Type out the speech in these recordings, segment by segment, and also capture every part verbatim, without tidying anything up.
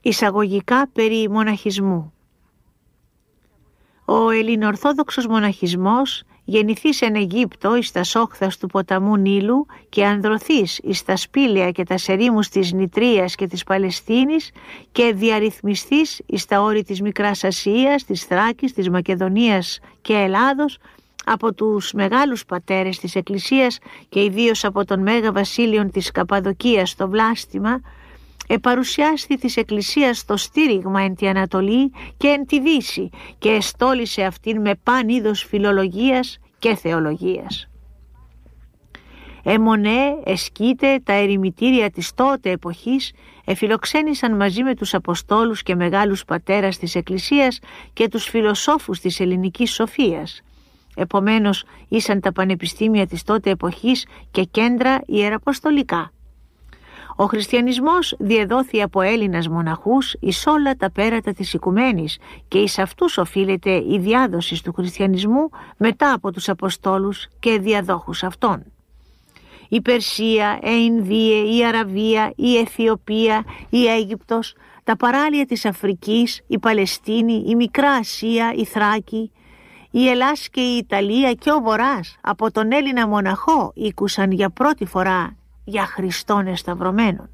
Εισαγωγικά περί μοναχισμού. Ο ελληνοορθόδοξος μοναχισμός γεννηθείς εν Αιγύπτο εις τας όχθας του ποταμού Νείλου και ανδρωθείς εις τα σπήλαια και τα ερήμους της Νητρίας και της Παλαιστίνης και διαρρυθμιστείς εις τα όρη της Μικράς Ασίας, της Θράκης, της Μακεδονίας και Ελλάδος από τους μεγάλους πατέρες της Εκκλησίας και ιδίως από τον Μέγα Βασίλειον της Καπαδοκίας στο Βλάστημα, επαρουσιάστη της Εκκλησίας το στήριγμα εν τη Ανατολή και εν τη Δύση και εστόλησε αυτήν με παν είδος φιλολογίας και θεολογίας. Εμονέ, εσκείτε, τα ερημητήρια της τότε εποχής εφιλοξένησαν μαζί με τους Αποστόλους και μεγάλους πατέρας της Εκκλησίας και τους φιλοσόφους της ελληνικής σοφίας. Επομένως ήσαν τα πανεπιστήμια της τότε εποχής και κέντρα ιεραποστολικά. Ο χριστιανισμός διεδόθη από Έλληνας μοναχούς εις όλα τα πέρατα της οικουμένης και εις αυτούς οφείλεται η διάδοση του χριστιανισμού μετά από τους Αποστόλους και διαδόχους αυτών. Η Περσία, η Ινδία, η Αραβία, η Αιθιοπία, η Αίγυπτος, τα παράλια της Αφρικής, η Παλαιστίνη, η Μικρά Ασία, η Θράκη, η Ελλάς και η Ιταλία και ο Βορράς από τον Έλληνα μοναχό ήκουσαν για πρώτη φορά για Χριστόν εσταυρωμένον.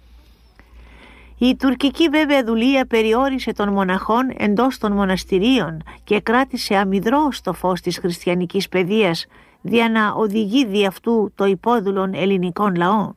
Η τουρκική βέβαια δουλεία περιόρισε των μοναχών εντός των μοναστηρίων και κράτησε αμυδρό στο φως της χριστιανικής παιδείας δια να οδηγεί δι' αυτού το υπόδουλον ελληνικών λαών.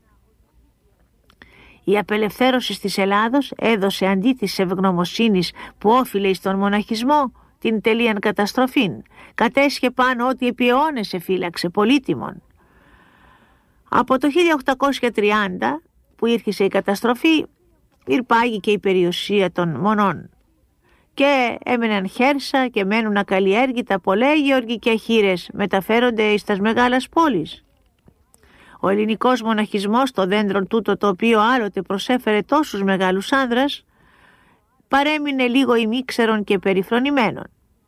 Η απελευθέρωση της Ελλάδος έδωσε αντί της ευγνωμοσύνης που όφιλε εις τον μοναχισμό την τελείαν καταστροφήν. Κατέσχε πάνω ότι επί αιώνες εφύλαξε πολύτιμον. Από το χίλια οκτακόσια τριάντα που ήρχισε η καταστροφή ηρπάγει και η περιουσία των μονών και έμεναν χέρσα και μένουν ακαλλιέργητα πολλέ γεωργικές χήρες μεταφέρονται εις τας μεγάλας πόλεις. Ο ελληνικός μοναχισμός, το δέντρο τούτο το οποίο άλλοτε προσέφερε τόσους μεγάλους άνδρας, παρέμεινε λίγο ημίξερον και περιφρονημένον.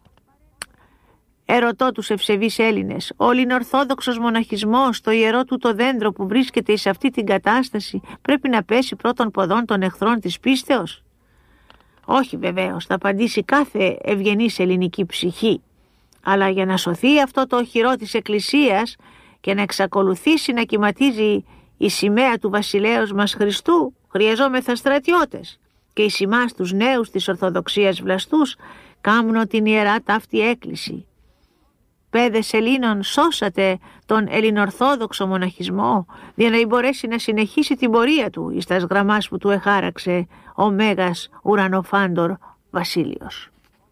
Ερωτώ τους ευσεβείς Έλληνες, ο ελληνοορθόδοξος μοναχισμός, το ιερό του το δέντρο που βρίσκεται σε αυτή την κατάσταση, πρέπει να πέσει πρώτων ποδών των εχθρών της πίστεως? Όχι βεβαίως, θα απαντήσει κάθε ευγενής ελληνική ψυχή. Αλλά για να σωθεί αυτό το οχυρό της Εκκλησίας και να εξακολουθήσει να κυματίζει η σημαία του βασιλέως μας Χριστού, χρειαζόμεθα στρατιώτες. Και εις ημάς τους νέους της Ορθοδοξίας βλαστούς κάμνω την ιερά ταύτη έκκληση. Παιδες Ελλήνων, σώσατε τον ελληνορθόδοξο μοναχισμό για να μπορέσει να συνεχίσει την πορεία του εις τας γραμμάς που του εχάραξε ο Μέγας Ουρανοφάντορ Βασίλειος.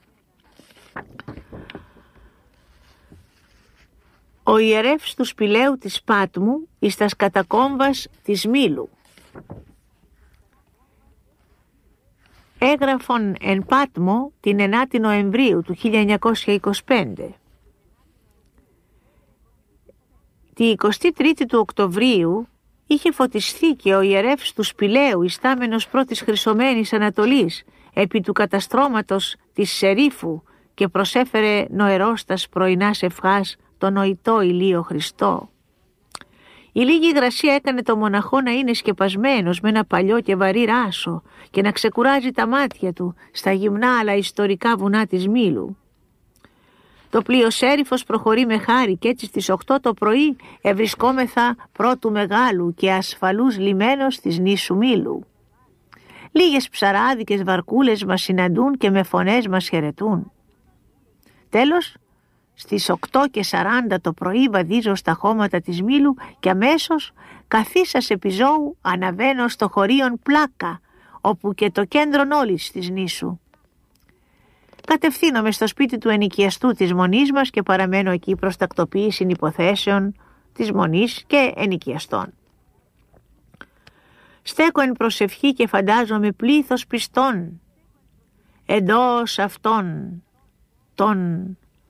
Ο ιερεύς του σπηλαίου της Πάτμου εις τας κατακόμβας της Μήλου. Έγραφον εν Πάτμο την ενάτη Νοεμβρίου του χίλια εννιακόσια είκοσι πέντε. Τη εικοστή τρίτη του Οκτωβρίου είχε φωτιστεί και ο ιερεύς του σπηλαίου ιστάμενος πρώτης Χρυσομένης Ανατολής επί του καταστρώματος της Σερίφου και προσέφερε νοερόστας πρωινάς ευχάς τον νοητό ηλίο Χριστό. Η λίγη υγρασία έκανε το μοναχό να είναι σκεπασμένος με ένα παλιό και βαρύ ράσο και να ξεκουράζει τα μάτια του στα γυμνά αλλά ιστορικά βουνά της Μήλου. Το πλοίο Σέριφος προχωρεί με χάρη και έτσι στις οκτώ το πρωί ευρισκόμεθα πρώτου μεγάλου και ασφαλούς λιμένος της νήσου Μήλου. Λίγες ψαράδικες βαρκούλες μας συναντούν και με φωνές μας χαιρετούν. Τέλος, στις οκτώ και σαράντα το πρωί βαδίζω στα χώματα της Μήλου και αμέσως καθίσας επί ζώου αναβαίνω στο χωρίον Πλάκα, όπου και το κέντρον όλης της νήσου. Κατευθύνομαι στο σπίτι του ενοικιαστού της μονής μας και παραμένω εκεί προς τακτοποίηση υποθέσεων της μονής και ενοικιαστών. Στέκω εν προσευχή και φαντάζομαι πλήθος πιστών εντός αυτών των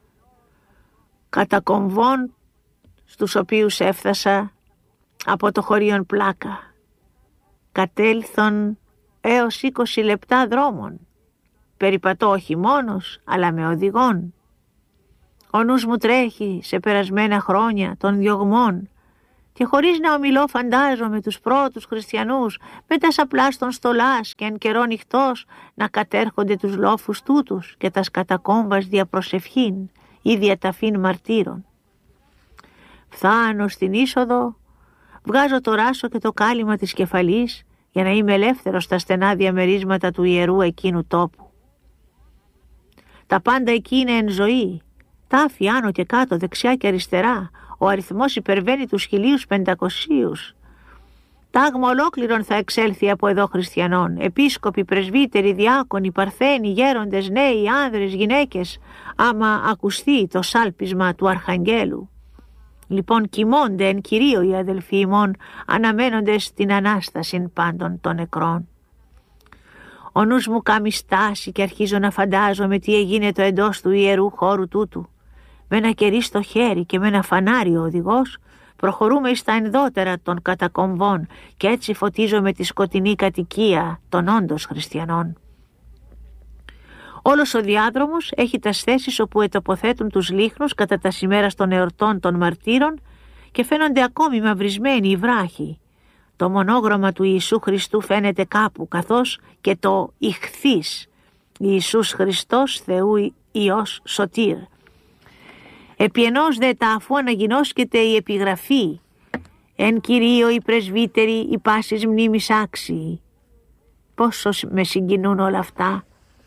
κατακομβών στους οποίους έφτασα από το χωρίον Πλάκα. Κατέλθον έως είκοσι λεπτά δρόμων. Περιπατώ όχι μόνος, αλλά με οδηγόν. Ο νους μου τρέχει σε περασμένα χρόνια των διωγμών και χωρίς να ομιλώ φαντάζομαι τους πρώτους χριστιανούς με τας απλάς των στολάς και εν καιρό νυχτός να κατέρχονται τους λόφους τούτους και τας κατακόμβας δια προσευχήν ή δια ταφήν μαρτύρων. Φθάνω στην είσοδο, βγάζω το ράσο και το κάλυμα της κεφαλής για να είμαι ελεύθερος στα στενά διαμερίσματα του ιερού εκείνου τόπου. Τα πάντα εκεί είναι εν ζωή, τάφη άνω και κάτω, δεξιά και αριστερά, ο αριθμός υπερβαίνει τους χιλίους πεντακοσίους. Τάγμα ολόκληρον θα εξέλθει από εδώ χριστιανών, επίσκοποι, πρεσβύτεροι, διάκονοι, παρθένοι, γέροντες, νέοι, άνδρες, γυναίκες, άμα ακουστεί το σάλπισμα του Αρχαγγέλου. Λοιπόν κοιμώνται εν κυρίω οι αδελφοί ημών, αναμένοντες την Ανάσταση πάντων των νεκρών. Ο νους μου κάμει στάση και αρχίζω να φαντάζομαι τι εγίνετο εντός του ιερού χώρου τούτου. Με ένα κερί στο χέρι και με ένα φανάρι ο οδηγός προχωρούμε στα ενδότερα των κατακομβών και έτσι φωτίζομαι τη σκοτεινή κατοικία των όντως χριστιανών. Όλος ο διάδρομος έχει τας θέσεις όπου ετοποθέτουν τους λίχνους κατά τα ημέρα των εορτών των μαρτύρων και φαίνονται ακόμη μαυρισμένοι οι βράχοι. Το μονόγραμμα του Ιησού Χριστού φαίνεται κάπου, καθώς και το ηχθείς Ιησούς Χριστός Θεού Υιός Σωτήρ. Επί ενός δε τα αφού αναγινώσκεται η επιγραφή «Εν Κυρίω οι πρεσβύτεροι οι πάσης μνήμης άξιοι». Πόσο με συγκινούν όλα αυτά.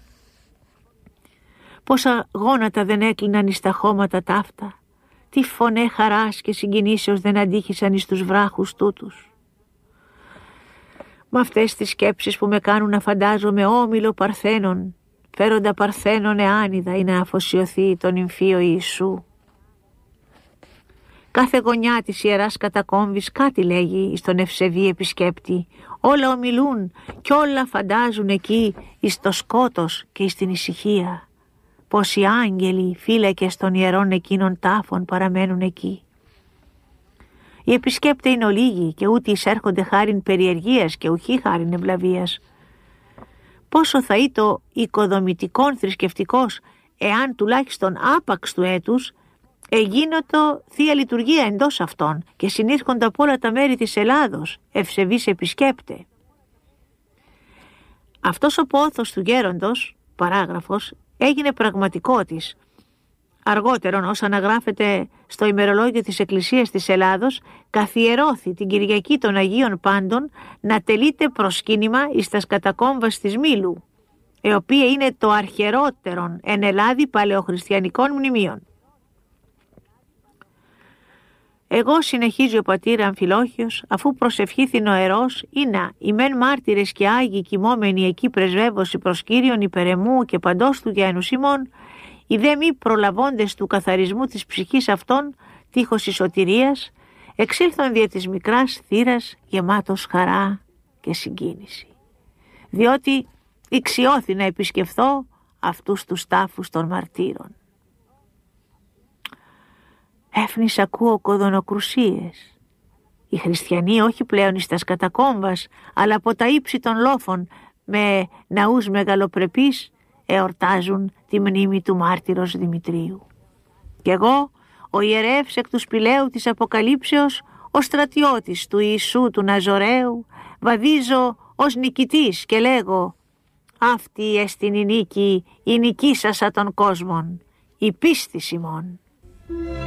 Πόσα γόνατα δεν έκλειναν εις τα χώματα ταύτα. Τι φωνέ χαράς και συγκινήσεως δεν αντίχησαν εις τους βράχους τούτους. Με αυτές τις σκέψεις που με κάνουν να φαντάζομαι όμιλο παρθένων, φέροντα παρθένων εάνιδα ή να αφοσιωθεί τον υμφίο Ιησού. Κάθε γωνιά της Ιεράς Κατακόμβης κάτι λέγει στον ευσεβή επισκέπτη. Όλα ομιλούν κι όλα φαντάζουν εκεί εις το σκότος και εις την ησυχία. Πως οι άγγελοι φύλακες των ιερών εκείνων τάφων παραμένουν εκεί. Οι επισκέπτες είναι ολίγοι και ούτε εισέρχονται χάριν περιεργίας και ουχή χάριν ευλαβίας. Πόσο θα είτο οικοδομητικόν θρησκευτικός εάν τουλάχιστον άπαξ του έτους εγίνοτο θεία λειτουργία εντός αυτών και συνήρχονται από όλα τα μέρη της Ελλάδος ευσεβείς επισκέπτε. Αυτός ο πόθος του γέροντος, παράγραφος, έγινε πραγματικότης. Αργότερον, ως αναγράφεται στο ημερολόγιο της Εκκλησίας της Ελλάδος, καθιερώθη την Κυριακή των Αγίων Πάντων να τελείται προσκύνημα εις τας κατακόμβας της Μήλου, η οποία είναι το αρχαιρότερον εν Ελλάδη παλαιοχριστιανικών μνημείων. Εγώ, συνεχίζει ο πατήρ Αμφιλόχιος, αφού προσευχήθη νοερός, είναι οι μεν μάρτυρες και άγιοι κοιμόμενοι εκεί πρεσβεύωση προς Κύριον υπερεμού και παντός του γένους ημών, οι δε μη προλαβώντες του καθαρισμού της ψυχής αυτών, τείχος η σωτηρίας, εξήλθον δια της μικράς θύρας γεμάτος χαρά και συγκίνηση. Διότι ηξιώθη να επισκεφθώ αυτούς τους τάφους των μαρτύρων. Έφνης ακούω κοδωνοκρουσίες. Οι χριστιανοί όχι πλέον εις τας κατακόμβας, αλλά από τα ύψη των λόφων με ναούς μεγαλοπρεπείς εορτάζουν τη μνήμη του μάρτυρος Δημητρίου. Κι εγώ, ο ιερεύς εκ του σπηλαίου της Αποκαλύψεως, ο στρατιώτης του Ιησού του Ναζωραίου, βαδίζω ως νικητής και λέγω «Αυτή εστιν η νίκη, η νικήσασα των κόσμων, η πίστη ημών».